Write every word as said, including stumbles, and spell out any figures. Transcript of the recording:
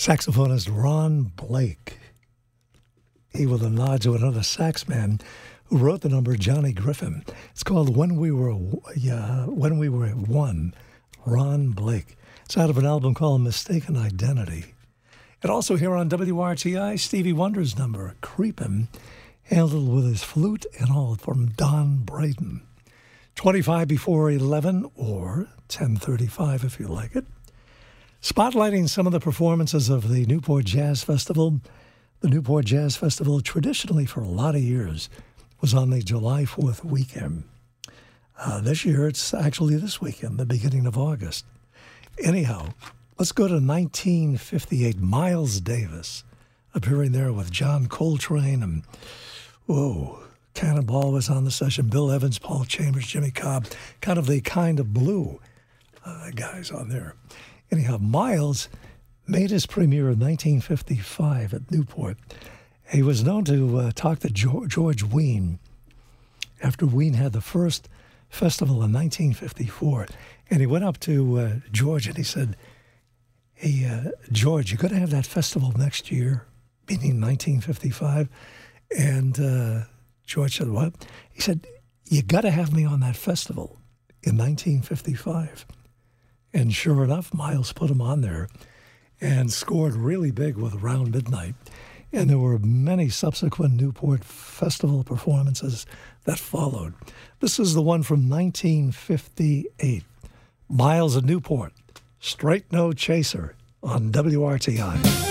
Saxophonist Ron Blake. He with a nod to another sax man who wrote the number, Johnny Griffin. It's called When We Were uh, When We Were One, Ron Blake. It's out of an album called Mistaken Identity. And also here on W R T I, Stevie Wonder's number, Creepin', handled with his flute and all from Don Braden. twenty-five before eleven, or ten thirty-five if you like it. Spotlighting some of the performances of the Newport Jazz Festival. The Newport Jazz Festival, traditionally for a lot of years, was on the July fourth weekend. Uh, this year, it's actually this weekend, the beginning of August. Anyhow, let's go to nineteen fifty-eight. Miles Davis appearing there with John Coltrane and, whoa, Cannonball was on the session. Bill Evans, Paul Chambers, Jimmy Cobb, kind of the Kind of Blue uh, guys on there. Anyhow, Miles made his premiere in nineteen fifty-five at Newport. He was known to uh, talk to George, George Wein after Wein had the first festival in nineteen fifty-four. And he went up to uh, George and he said, hey, uh, George, you're going to have that festival next year, meaning nineteen fifty-five. And uh, George said, what? He said, you got to have me on that festival in nineteen fifty-five. And sure enough, Miles put him on there and scored really big with Around Midnight. And there were many subsequent Newport Festival performances that followed. This is the one from nineteen fifty-eight. Miles at Newport, Straight No Chaser on W R T I.